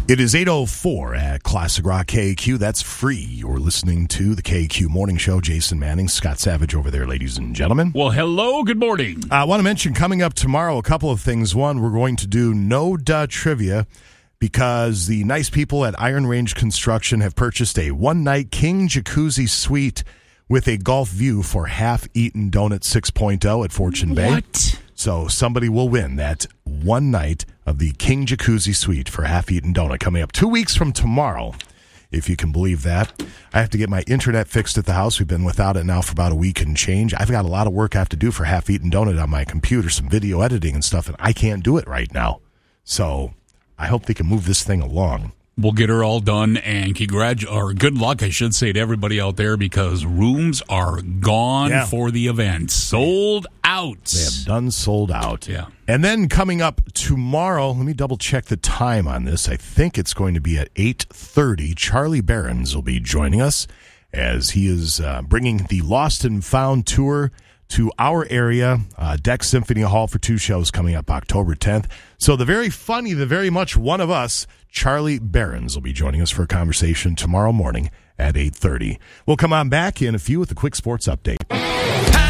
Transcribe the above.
It is 8:04 at Classic Rock KQ. That's free. You're listening to the KQ Morning Show. Jason Manning, Scott Savage over there, ladies and gentlemen. Well, hello. Good morning. I want to mention coming up tomorrow a couple of things. One, we're going to do no duh trivia because the nice people at Iron Range Construction have purchased a one-night king jacuzzi suite with a golf view for Half Eaten Donut 6.0 at Fortune Bay. What? So somebody will win that one night of the King Jacuzzi Suite for Half Eaten Donut coming up 2 weeks from tomorrow, if you can believe that. I have to get my internet fixed at the house. We've been without it now for about a week and change. I've got a lot of work I have to do for Half Eaten Donut on my computer, some video editing and stuff, and I can't do it right now. So I hope they can move this thing along. We'll get her all done, and good luck, I should say, to everybody out there, because rooms are gone for the event. Sold out. They have done sold out. Yeah. And then coming up tomorrow, let me double check the time on this. I think it's going to be at 8:30. Charlie Behrens will be joining us as he is bringing the Lost and Found tour to our area, Deck Symphony Hall, for 2 shows coming up October 10th. So the very funny, the very much one of us, Charlie Behrens, will be joining us for a conversation tomorrow morning at 8:30. We'll come on back in a few with a quick sports update.